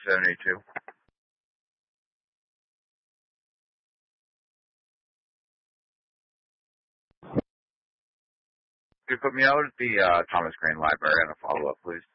72. Could you put me out at the Thomas Crane Library on a follow-up, please?